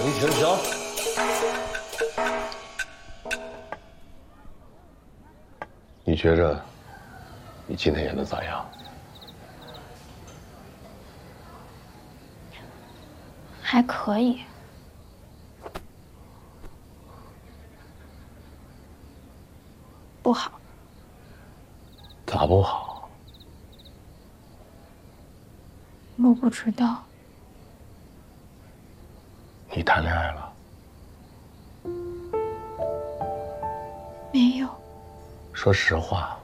停！你觉着你今天演的咋样？ 还可以。不好。 咋不好？ 我不知道。 你谈恋爱了？ 没有。 说实话。